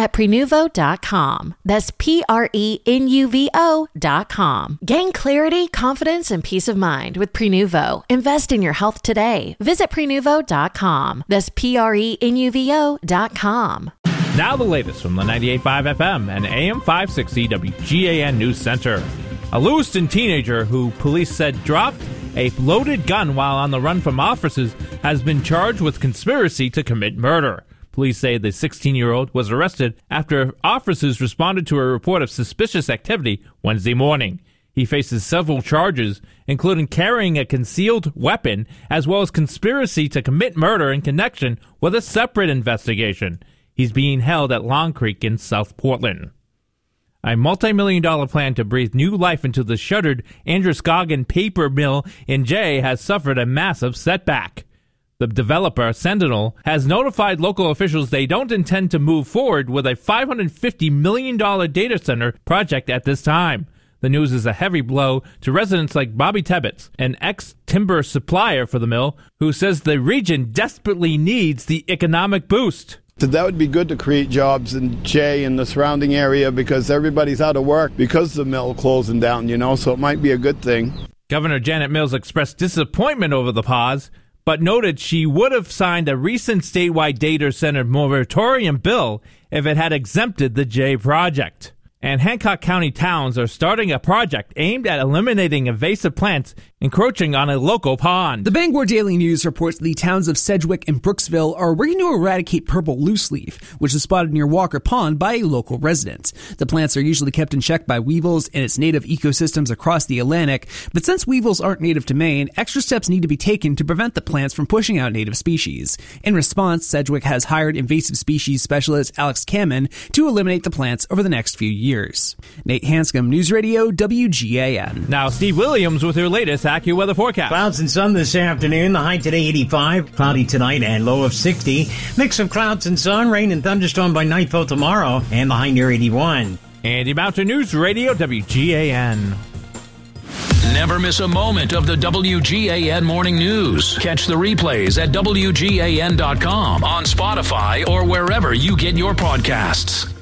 at Prenuvo.com. That's Prenuvo.com. Gain clarity, confidence, and peace of mind with Prenuvo. Invest in your health today. Visit Prenuvo.com. That's Prenuvo.com. Now the latest from the 98.5 FM and AM 560 WGAN News Center. A Lewiston teenager who police said dropped a loaded gun while on the run from officers has been charged with conspiracy to commit murder. Police say the 16-year-old was arrested after officers responded to a report of suspicious activity Wednesday morning. He faces several charges, including carrying a concealed weapon, as well as conspiracy to commit murder in connection with a separate investigation. He's being held at Long Creek in South Portland. A multi-million-dollar plan to breathe new life into the shuttered Androscoggin paper mill in Jay has suffered a massive setback. The developer, Sentinel, has notified local officials they don't intend to move forward with a $550 million data center project at this time. The news is a heavy blow to residents like Bobby Tebbets, an ex-timber supplier for the mill, who says the region desperately needs the economic boost. That would be good to create jobs in Jay and the surrounding area because everybody's out of work because the mill closing down, so it might be a good thing. Governor Janet Mills expressed disappointment over the pause, but noted she would have signed a recent statewide data center moratorium bill if it had exempted the Jay project. And Hancock County towns are starting a project aimed at eliminating invasive plants encroaching on a local pond. The Bangor Daily News reports the towns of Sedgwick and Brooksville are working to eradicate purple looseleaf, which is spotted near Walker Pond by a local resident. The plants are usually kept in check by weevils in its native ecosystems across the Atlantic, but since weevils aren't native to Maine, extra steps need to be taken to prevent the plants from pushing out native species. In response, Sedgwick has hired invasive species specialist Alex Kamen to eliminate the plants over the next few years. Nate Hanscom, News Radio, WGAN. Now, Steve Williams with your latest AccuWeather forecast. Clouds and sun this afternoon. The high today 85. Cloudy tonight and low of 60. Mix of clouds and sun. Rain and thunderstorm by nightfall tomorrow. And the high near 81. Andy Mountain News Radio, WGAN. Never miss a moment of the WGAN Morning News. Catch the replays at WGAN.com, on Spotify, or wherever you get your podcasts.